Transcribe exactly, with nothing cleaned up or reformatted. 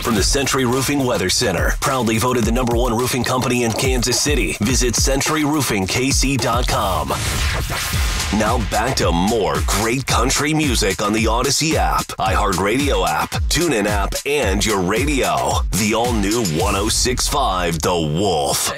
From the Century Roofing Weather Center, proudly voted the number one roofing company in Kansas City. Visit century roofing k c dot com. Now back to more great country music on the Odyssey app, iHeartRadio app, TuneIn app, and your radio. The all-new one oh six point five The Wolf.